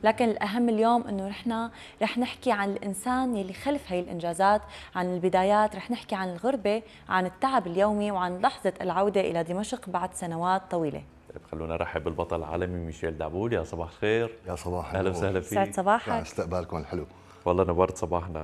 لكن الأهم اليوم أنه رح نحكي عن الإنسان يلي خلف هاي الإنجازات، عن البدايات، رح نحكي عن الغربة، عن التعب اليومي، وعن لحظة العودة إلى دمشق بعد سنوات طويلة. طيب خلونا نرحب بالبطل العالمي ميشيل دعبول. يا صباح الخير. يا صباح اهلا النور. وسهلا سعد فيك. صباحك. استقبالكم الحلو. والله نورت صباحنا.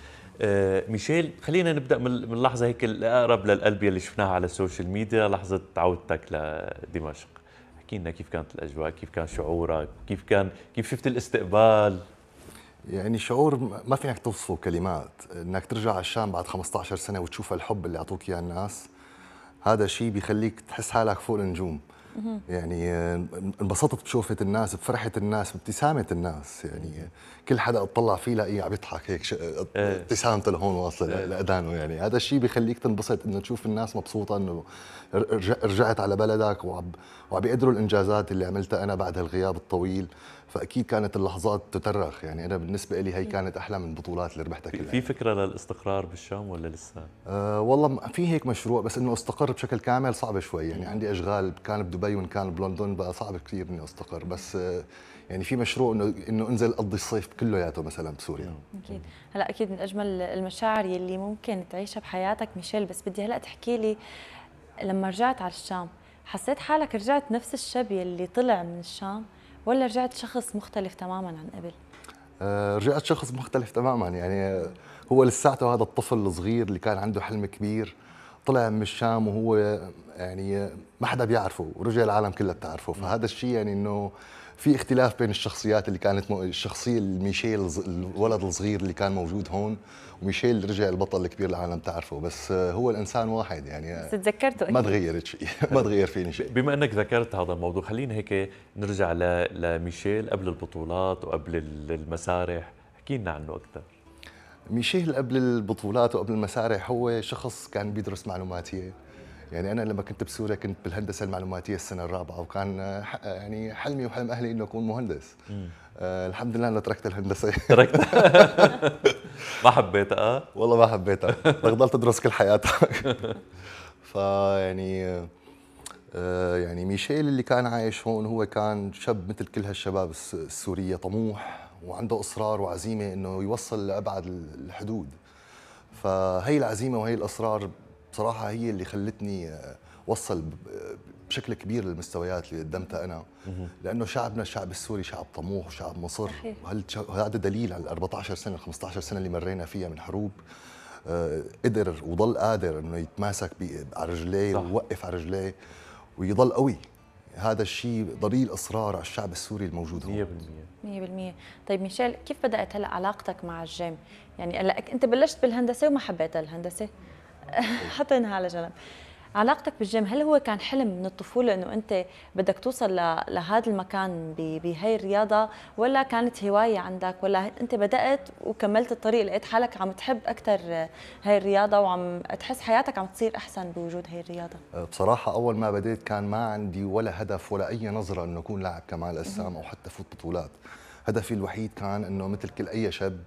ميشيل، خلينا نبدا من اللحظه هيك الاقرب للقلب اللي شفناها على السوشيال ميديا، لحظه عودتك لدمشق. احكي لنا كيف كانت الاجواء، كيف كان شعورك، كيف شفت الاستقبال؟ يعني شعور ما فينك توصفه كلمات، انك ترجع على الشام بعد 15 سنه وتشوف الحب اللي اعطوك اياه الناس، هذا شيء بيخليك تحس حالك فوق النجوم. يعني انبسطت بشوفة الناس، بفرحة الناس، بابتسامة الناس. يعني كل حدا اطلع فيه لاقيه عم يضحك هيك ابتسامته لهون واصله لأذانه. يعني هذا الشيء بيخليك تنبسط، انه تشوف الناس مبسوطة انه رجعت على بلدك وعم بيقدروا الانجازات اللي عملتها انا بعد هالغياب الطويل. فاكيد كانت اللحظات تترخ. يعني انا بالنسبة لي هي كانت احلى من البطولات اللي ربحتها كلها. في فكره للاستقرار بالشام ولا لسه؟ والله في هيك مشروع، بس انه استقر بشكل كامل صعب شوي. يعني عندي اشغال، كان بدبي وان كان بلندن، بقى صعب كثير اني استقر. بس يعني في مشروع انه انزل اقضي الصيف كلياته مثلا بسوريا. اكيد. هلا اكيد من اجمل المشاعر يلي ممكن تعيشها بحياتك ميشيل، بس بدي هلا تحكي لي لما رجعت على الشام، حسيت حالك رجعت نفس الشاب يلي طلع من الشام، ولا رجعت شخص مختلف تماما عن قبل؟ رجعت شخص مختلف تماما. يعني هو لساته هذا الطفل الصغير اللي كان عنده حلم كبير، طلع من الشام وهو يعني ما حدا بيعرفه، ورجع العالم كلها بتعرفه. فهذا الشيء يعني انه في اختلاف بين الشخصيات اللي كانت الشخصية الميشيل الولد الصغير اللي كان موجود هون، وميشيل اللي رجع البطل الكبير العالم تعرفه. بس هو الانسان واحد يعني. بس تذكرته ما أكيد. تغيرت شيء ما تغير فيني شيء. بما انك ذكرت هذا الموضوع، خلينا هيك نرجع لميشيل قبل البطولات وقبل المسارح، احكي لنا عنه اكثر. ميشيل قبل البطولات وقبل المسارح هو شخص كان بيدرس معلوماتية. يعني أنا لما كنت بسوريا كنت بالهندسة المعلوماتية السنة الرابعة، وكان يعني حلمي وحلم أهلي إنه أكون مهندس. الحمد لله أنا تركت الهندسة. تركت. ما حبيتها؟ والله ما حبيتها، بدك تضل تدرس كل حياتك. فيعني يعني ميشيل اللي كان عايش هون هو كان شاب مثل كل هالشباب السورية، طموح وعنده إصرار وعزيمة إنه يوصل لأبعد الحدود. فهي العزيمة وهي الإصرار بصراحة هي اللي خلتني وصل بشكل كبير للمستويات اللي قدمتها أنا. لأنه شعبنا الشعب السوري شعب طموح وشعب مصر. وهذا دليل على ال 14 سنة ال 15 سنة اللي مرينا فيها من حروب. قدر وضل قادر إنه يتماسك على رجليه ويوقف على رجليه ويضل قوي. هذا الشيء دليل إصرار على الشعب السوري الموجود هون. 100%. طيب ميشيل، كيف بدأت هلا علاقتك مع الجيم؟ يعني هلا انت بلشت بالهندسه وما حبيت الهندسه. حطيناها على جنب. علاقتك بالجيم، هل هو كان حلم من الطفوله انه انت بدك توصل لهذا المكان بهي الرياضه، ولا كانت هوايه عندك، ولا انت بدأت وكملت الطريق لقيت حالك عم تحب اكثر هاي الرياضه وعم تحس حياتك عم تصير احسن بوجود هاي الرياضه؟ بصراحة أول ما بديت كان ما عندي ولا هدف ولا أي نظرة إنه أكون لاعب كمال أجسام أو حتى فوت بطولات. هدفي الوحيد كان إنه مثل كل أي شاب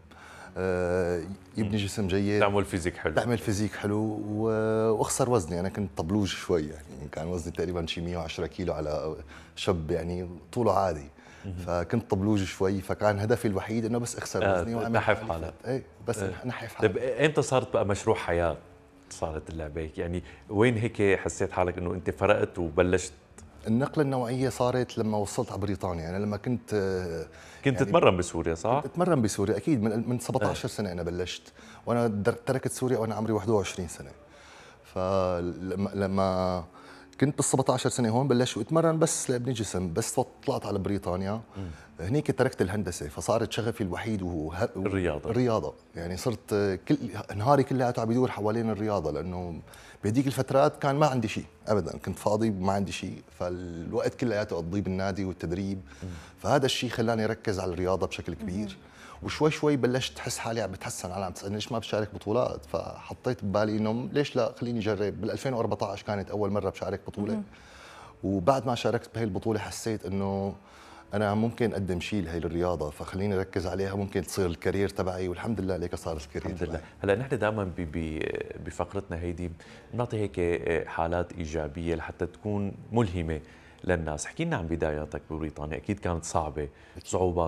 يبني جسم جيد، تعمل فيزيك حلو واخسر وزني. أنا كنت طبلوج شوي، يعني كان وزني تقريبا شي 110 كيلو على شاب يعني طوله عادي. فكنت طبلوج شوي، فكان هدفي الوحيد إنه بس اخسر وزني واعمل نحف حالك. ايه بس نحف حالك. طيب امتى صارت بقى مشروع حياة؟ صارت اللعبة هيك، يعني وين هيك حسيت حالك انه انت فرقت وبلشت؟ النقلة النوعية صارت لما وصلت على بريطانيا. أنا لما كنت يعني تتمرن بسوريا صح؟ كنت أتمرن بسوريا أكيد. من 17 سنة أنا بلشت، وأنا تركت سوريا وأنا عمري 21 سنة. فلما كنت بال 17 سنة هون بلشت أتمرن بس لأبني جسم. بس طلعت على بريطانيا هنيك تركت الهندسة، فصارت شغفي الوحيد وهو الرياضة. يعني صرت كل نهاري كلياته عم يدور حوالين الرياضة، لأنه بهديك الفترات كان ما عندي شيء ابدا، كنت فاضي ما عندي شيء، فالوقت كلياته اقضيه بالنادي والتدريب. فهذا الشيء خلاني اركز على الرياضه بشكل كبير. وشوي شوي بلشت احس حالي عم بتحسن. عم تسالني ليش ما بشارك بطولات، فحطيت ببالي انه ليش لا، خليني اجرب. بال 2014 كانت اول مره بشارك بطوله. وبعد ما شاركت بهي البطوله حسيت انه انا ممكن اقدم شيء لهي الرياضه، فخليني اركز عليها، ممكن تصير الكارير تبعي. والحمد لله ليك صار الكارير الحمد لله. هلا نحن دائما بفقرتنا هيدي بنعطي هيك حالات ايجابيه لحتى تكون ملهمه للناس. احكي لنا عن بداياتك ببريطانيا، اكيد كانت صعبه، صعوبات